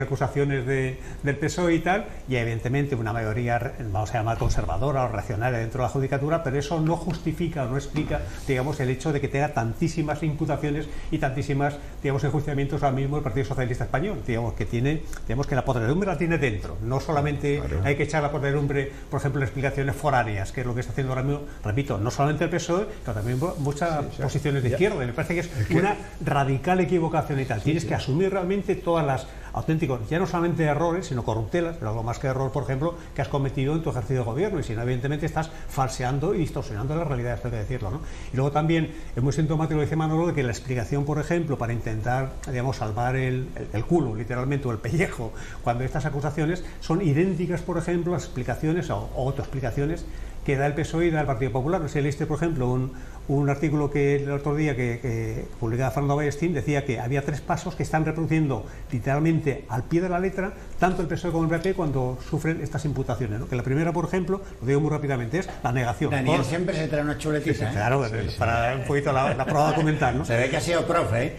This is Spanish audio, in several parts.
acusaciones del PSOE y tal, y evidentemente una mayoría, vamos a llamar conservadora o reaccionaria dentro de la judicatura, pero eso no justifica o no explica, digamos, el hecho de que tenga tantísimas imputaciones y tantísimas, digamos, enjuiciamientos ahora mismo el Partido Socialista Español, digamos, que tiene, digamos, que la podredumbre la tiene dentro, no solamente hay que echar la podredumbre, por ejemplo, en explicaciones foráneas, que es lo que está haciendo ahora mismo, repito, no solamente el PSOE, pero también muchas posiciones de izquierda, y me parece que es una radical equivocación y tal, tienes que asumir realmente todas las auténticos, ya no solamente errores, sino corruptelas, pero algo más que error, por ejemplo, que has cometido en tu ejercicio de gobierno, y si no, evidentemente estás falseando y distorsionando la realidad, esto hay que decirlo, ¿no? Y luego también es muy sintomático, lo dice Manolo, de que la explicación, por ejemplo, para intentar, digamos, salvar el culo, literalmente, o el pellejo, cuando estas acusaciones son idénticas, por ejemplo, las explicaciones o autoexplicaciones que da el PSOE y da el Partido Popular. No sé, leíste, por ejemplo, un artículo que el otro día que publicaba Fernando Ballestín, decía que había 3 pasos que están reproduciendo literalmente al pie de la letra tanto el PSOE como el PP cuando sufren estas imputaciones, ¿no? Que la primera, por ejemplo, lo digo muy rápidamente, es la negación. Daniel siempre se trae una chuletita. Sí, claro, para un poquito la prueba documental, ¿no? Se ve que ha sido profe,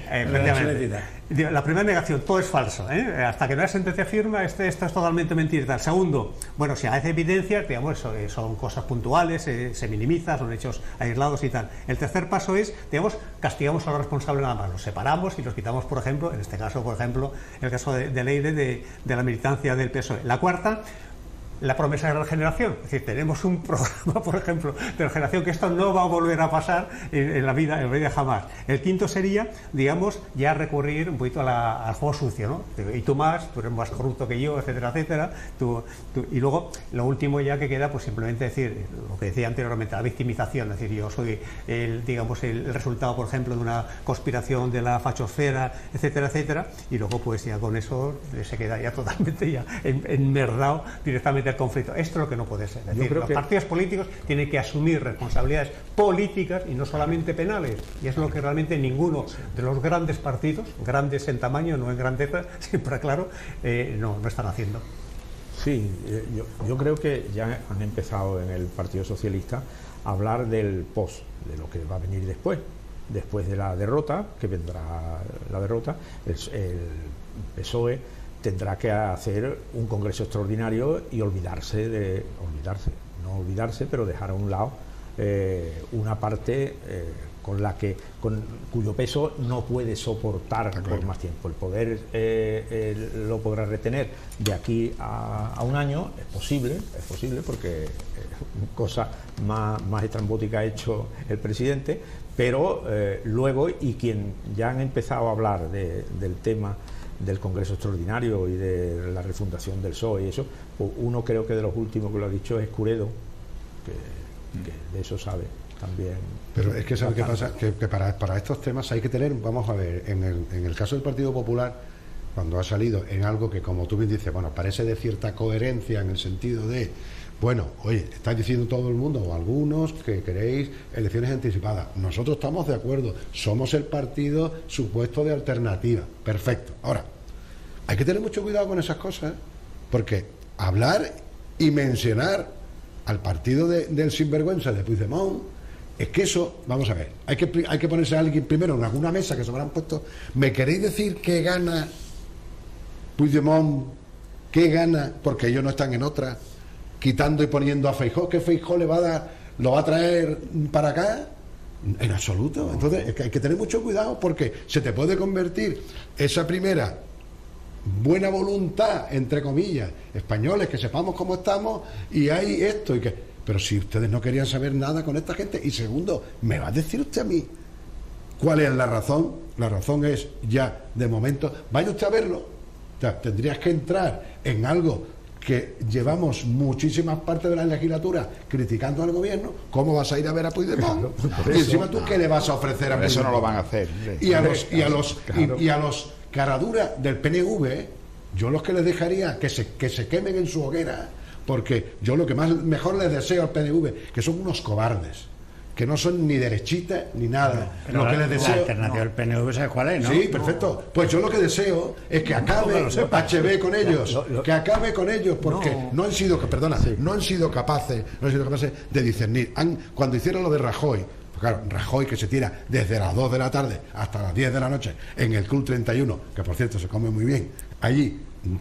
La primera negación, todo es falso, ¿eh? Hasta que no hay sentencia firme, esto es totalmente mentira. El segundo, bueno, si hace evidencias, digamos, son cosas puntuales, se minimiza, son hechos aislados y tal. El tercer paso es, digamos, castigamos a los responsables nada más, los separamos y los quitamos, por ejemplo, en este caso, por ejemplo, en el caso de Leire, de la militancia del PSOE. La cuarta, la promesa de regeneración, es decir, tenemos un programa, por ejemplo, de regeneración, que esto no va a volver a pasar en la vida jamás. El quinto sería, digamos, ya recurrir un poquito al juego sucio, ¿no? Y tú eres más corrupto que yo, etcétera, etcétera. Y luego, lo último ya que queda, pues simplemente decir, lo que decía anteriormente, la victimización, es decir, yo soy el resultado, por ejemplo, de una conspiración de la fachosfera, etcétera, etcétera, y luego pues ya con eso se queda ya totalmente ya enmerdado directamente el conflicto. Esto es lo que no puede ser. Es decir, los partidos políticos tienen que asumir responsabilidades políticas y no solamente penales. Y es lo que realmente ninguno de los grandes partidos, grandes en tamaño, no en grandeza, siempre claro, no están haciendo. Sí, yo creo que ya han empezado en el Partido Socialista a hablar del post, de lo que va a venir después de la derrota, que vendrá la derrota, el PSOE tendrá que hacer un congreso extraordinario y no olvidarse, pero dejar a un lado una parte cuyo peso no puede soportar por más tiempo. El poder lo podrá retener de aquí a un año, es posible porque cosa más estrambótica ha hecho el presidente, pero luego, y quien ya han empezado a hablar del tema del Congreso Extraordinario y de la refundación del PSOE y eso, pues uno creo que de los últimos que lo ha dicho es Curedo, que de eso sabe también. Pero es que ¿sabe qué pasa? Que para estos temas hay que tener, vamos a ver, en el caso del Partido Popular, cuando ha salido en algo que, como tú bien dices, bueno, parece de cierta coherencia en el sentido de, bueno, oye, está diciendo todo el mundo o algunos que queréis elecciones anticipadas. Nosotros estamos de acuerdo, somos el partido supuesto de alternativa. Perfecto. Ahora, hay que tener mucho cuidado con esas cosas, porque hablar y mencionar al partido del sinvergüenza de Puigdemont, es que eso, vamos a ver, hay que ponerse a alguien primero en alguna mesa que se habrán puesto. ¿Me queréis decir qué gana Puigdemont? ¿Qué gana? Porque ellos no están en otra, quitando y poniendo a Feijóo, que Feijóo lo va a traer para acá, en absoluto. Entonces es que hay que tener mucho cuidado, porque se te puede convertir esa primera buena voluntad, entre comillas, españoles, que sepamos cómo estamos, y hay esto y que, pero si ustedes no querían saber nada con esta gente. Y segundo, ¿me va a decir usted a mí cuál es la razón? La razón es, ya de momento, vaya usted a verlo. O sea, tendrías que entrar en algo que llevamos muchísimas partes de la legislatura criticando al gobierno. ¿Cómo vas a ir a ver a Puigdemont? Y encima tú, ¿qué le vas a ofrecer a Puigdemont? Eso no lo van a hacer. Y a los caraduras del PNV, yo los que les dejaría que se quemen en su hoguera, porque yo lo que mejor les deseo al PNV, que son unos cobardes, que no son ni derechitas ni nada. Pero lo que les deseo, la alternativa del PNV, ¿sabes cuál es? ¿no? Sí, perfecto. Pues yo lo que deseo es que acabe HB con ellos, que acabe con ellos, porque no han sido capaces de discernir. Cuando hicieron lo de Rajoy, pues claro, Rajoy, que se tira desde las 2 de la tarde hasta las 10 de la noche en el Club 31, que por cierto se come muy bien allí,